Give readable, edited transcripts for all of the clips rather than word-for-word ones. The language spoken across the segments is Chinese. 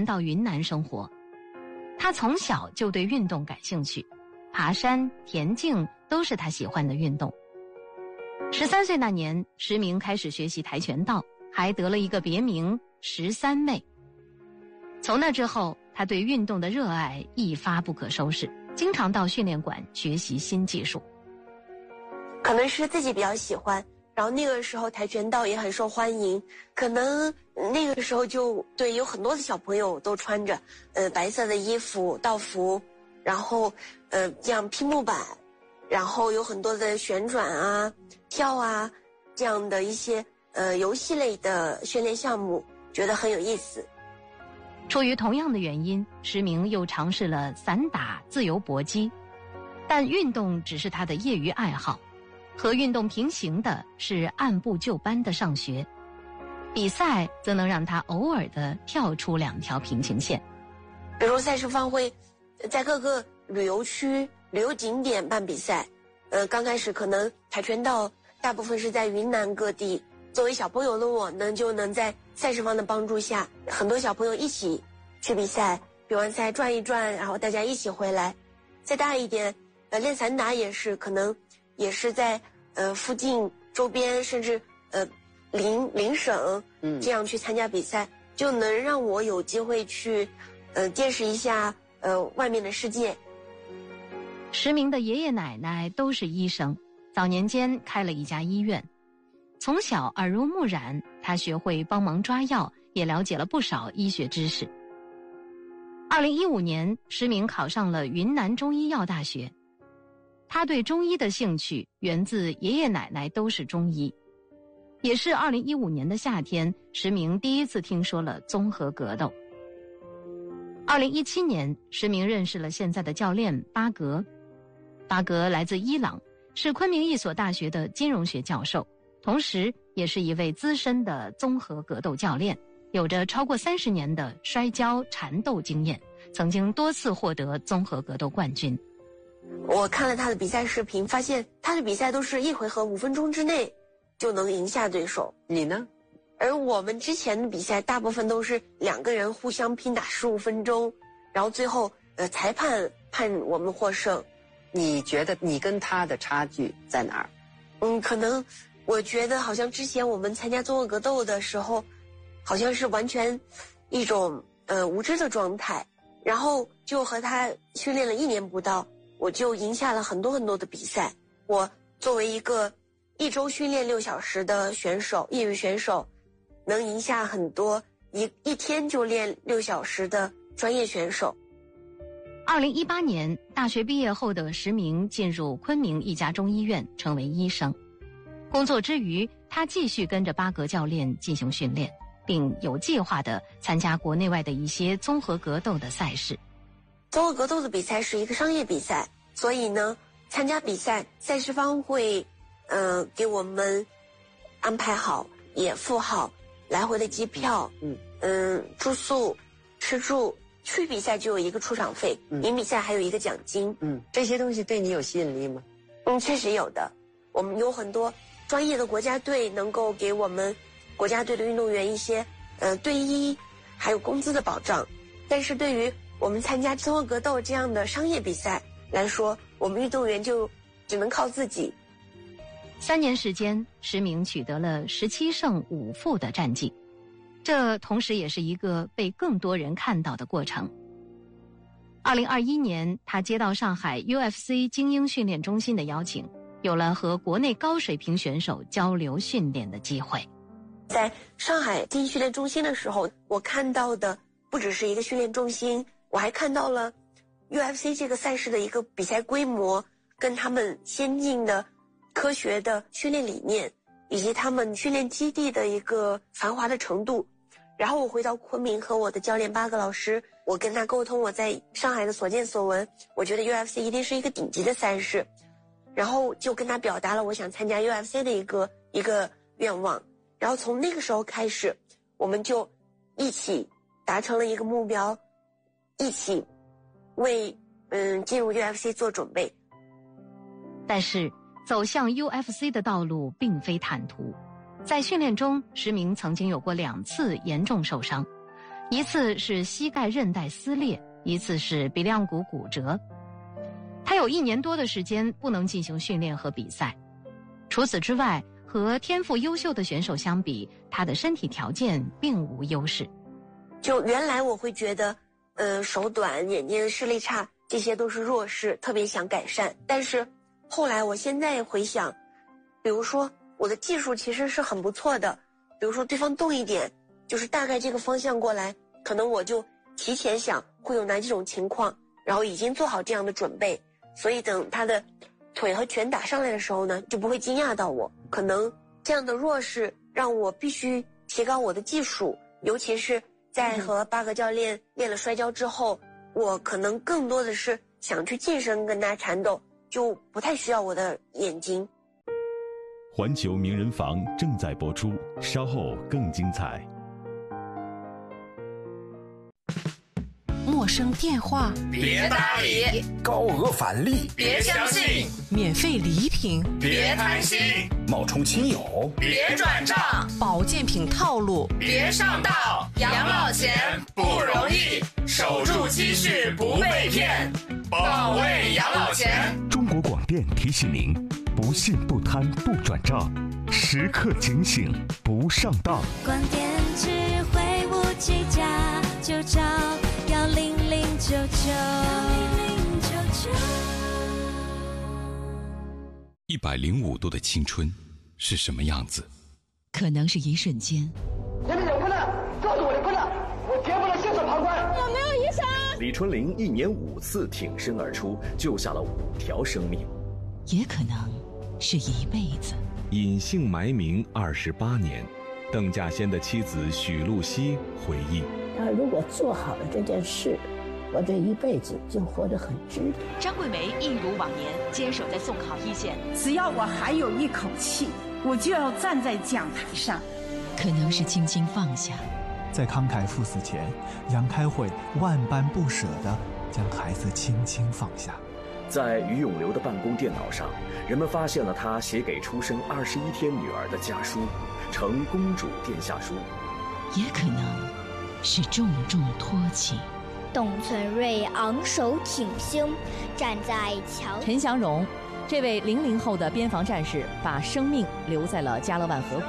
到云南生活。他从小就对运动感兴趣，爬山、田径都是他喜欢的运动。13岁那年，石明开始学习跆拳道，还得了一个别名13妹。从那之后，他对运动的热爱一发不可收拾，经常到训练馆学习新技术。 可能是自己比较喜欢，然后那个时候跆拳道也很受欢迎，可能那个时候就对有很多的小朋友都穿着白色的衣服道服，然后这样拼木板，然后有很多的旋转啊跳啊这样的一些游戏类的训练项目，觉得很有意思。 出于同样的原因，石明又尝试了散打、自由搏击，但运动只是他的业余爱好。和运动平行的是按部就班的上学，比赛则能让他偶尔的跳出2条平行线。 比如赛事方会在各个旅游区、旅游景点办比赛，刚开始可能跆拳道大部分是在云南各地，作为小朋友的我呢，就能在赛事方的帮助下，很多小朋友一起去比赛，比完赛转一转，然后大家一起回来。再大一点，练散打也是，可能也是在附近周边，甚至邻省这样去参加比赛，就能让我有机会去见识一下外面的世界。 石明的爷爷奶奶都是医生，早年间开了一家医院。从小耳濡目染，他学会帮忙抓药，也了解了不少医学知识。2015年，石明考上了云南中医药大学。他对中医的兴趣源自爷爷奶奶都是中医。也是2015年的夏天，石明第一次听说了综合格斗。2017年，石明认识了现在的教练巴格。巴格来自伊朗，是昆明一所大学的金融学教授，同时也是一位资深的综合格斗教练，有着超过30年的摔跤缠斗经验，曾经多次获得综合格斗冠军。 我看了他的比赛视频，发现他的比赛都是1回合5分钟之内就能赢下对手。 你呢？ 而我们之前的比赛大部分都是2个人互相拼打15分钟，然后最后裁判判我们获胜。 你觉得你跟他的差距在哪儿？ 可能我觉得好像之前我们参加综合格斗的时候，好像是完全一种无知的状态，然后就和他训练了1年不到，我就赢下了很多很多的比赛。我作为一个1周训练6小时的选手，业余选手，能赢下很多一天就练6小时的专业选手。 2018年，大学毕业后的石明进入昆明一家中医院，成为医生。工作之余，他继续跟着巴格教练进行训练，并有计划地参加国内外的一些综合格斗的赛事。 综合格斗的比赛是一个商业比赛，所以呢，参加比赛赛事方会给我们安排好，也付好来回的机票，住宿、吃住。去比赛就有一个出场费，赢比赛还有一个奖金。 这些东西对你有吸引力吗？ 确实有的。我们有很多专业的国家队能够给我们国家队的运动员一些队医还有工资的保障，但是对于我们参加综合格斗这样的商业比赛来说，我们运动员就只能靠自己。 3年时间，石明取得了17胜5负的战绩，这同时也是一个被更多人看到的过程。2021年，他接到上海 UFC 精英训练中心的邀请，有了和国内高水平选手交流训练的机会。 在上海精英训练中心的时候，我看到的不只是一个训练中心，我还看到了 UFC 这个赛事的一个比赛规模，跟他们先进的科学的训练理念，以及他们训练基地的一个繁华的程度。然后我回到昆明和我的教练巴格老师，我跟他沟通我在上海的所见所闻，我觉得 UFC 一定是一个顶级的赛事，然后就跟他表达了我想参加 UFC 的一个愿望。然后从那个时候开始，我们就一起达成了一个目标，一起为进入 UFC 做准备。 但是走向 UFC 的道路并非坦途，在训练中，石明曾经有过2次严重受伤， 一次是膝盖韧带撕裂，一次是鼻梁骨骨折。他有1年多的时间不能进行训练和比赛。除此之外，和天赋优秀的选手相比，他的身体条件并无优势。 就原来我会觉得，手短、眼睛视力差，这些都是弱势，特别想改善。但是后来我现在回想，比如说我的技术其实是很不错的，比如说对方动一点，就是大概这个方向过来，可能我就提前想会有哪几种情况，然后已经做好这样的准备，所以等他的腿和拳打上来的时候呢，就不会惊讶到我。可能这样的弱势让我必须提高我的技术，尤其是在和巴格教练练了摔跤之后，我可能更多的是想去近身跟他缠斗，就不太需要我的眼睛。 环球名人房正在播出，稍后更精彩。 陌生电话别搭理， 高额返利别相信， 免费礼品别贪心， 冒充亲友别转账， 保健品套路别上当。养老钱不容易，守住积蓄不被骗，保卫养老钱。 中国广电提醒您：不信不贪不转账，时刻警醒不上当。 广电智慧5G+就找10099。 105度的青春是什么样子？ 可能是一瞬间。 那边有困难，告诉我的困难，我绝不能袖手旁观。 有没有医生？ 李春玲1年5次挺身而出，救下了5条生命。 也可能是一辈子。 隐姓埋名28年，邓稼先的妻子许露西回忆： 他如果做好了这件事，我这一辈子就活得很值得。 张桂梅一如往年坚守在送考一线， 只要我还有一口气，我就要站在讲台上。 可能是轻轻放下， 在慷慨赴死前，杨开慧万般不舍地将孩子轻轻放下。 在于永流的办公电脑上，人们发现了他写给出生21天女儿的家书，呈公主殿下书。 也可能是重重托起。 董存瑞昂首挺胸，站在桥。 陈祥荣，这位00后的边防战士，把生命留在了加勒万河谷。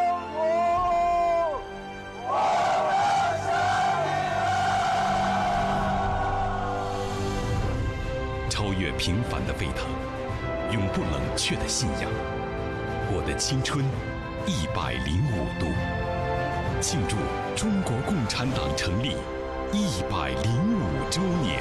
超越平凡的沸腾，永不冷却的信仰。我的青春105度，庆祝中国共产党成立105周年。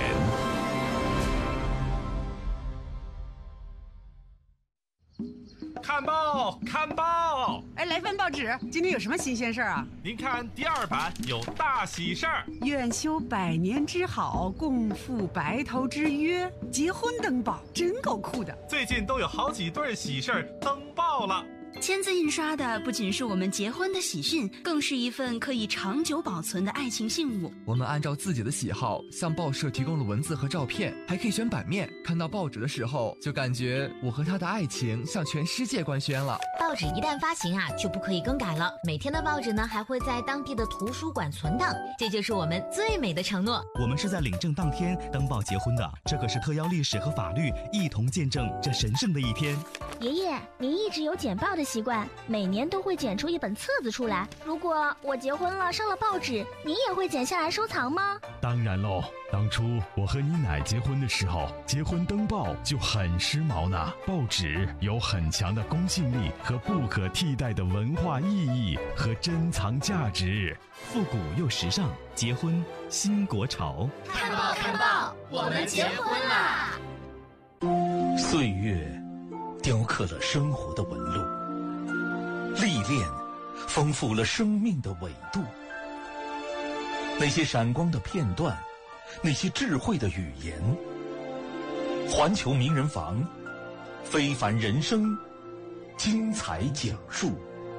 看报，看报！ 哎，来份报纸，今天有什么新鲜事儿啊？ 您看第2版有大喜事儿， 愿修百年之好，共赴白头之约，结婚登报，真够酷的。 最近都有好几对喜事儿登报了。 签字印刷的不仅是我们结婚的喜讯，更是一份可以长久保存的爱情信物。 我们按照自己的喜好向报社提供了文字和照片，还可以选版面。看到报纸的时候，就感觉我和他的爱情向全世界官宣了。 报纸一旦发行啊，就不可以更改了。每天的报纸呢，还会在当地的图书馆存档，这就是我们最美的承诺。 我们是在领证当天登报结婚的，这可是特邀历史和法律一同见证这神圣的一天。 爷爷，您一直有剪报的习惯，每年都会剪出一本册子出来。如果我结婚了上了报纸，您也会剪下来收藏吗？ 当然喽，当初我和你奶结婚的时候，结婚登报就很时髦呢。报纸有很强的公信力和不可替代的文化意义和珍藏价值，复古又时尚，结婚新国潮。 看报看报，我们结婚啦！ 岁月雕刻了生活的纹路，历练丰富了生命的纬度。那些闪光的片段，那些智慧的语言，环球名人房，非凡人生精彩讲述。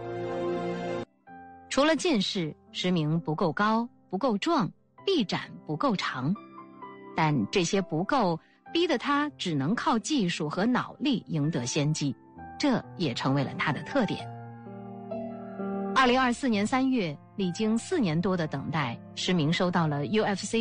除了近视，石明不够高，不够壮，臂展不够长，但这些不够逼得他只能靠技术和脑力赢得先机，这也成为了他的特点。2024年3月， 历经4年多的等待，施明收到了 UFC